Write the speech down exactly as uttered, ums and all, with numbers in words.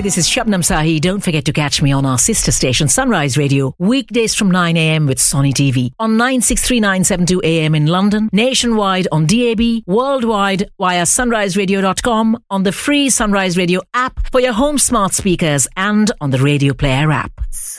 Hi, this is Shabnam Sahi. Don't forget to catch me on our sister station, Sunrise Radio, weekdays from nine a.m. with Sonny T V on nine six three nine seven two A M in London, nationwide on D A B, worldwide via sunrise radio dot com, on the free Sunrise Radio app for your home smart speakers and on the Radio Player app.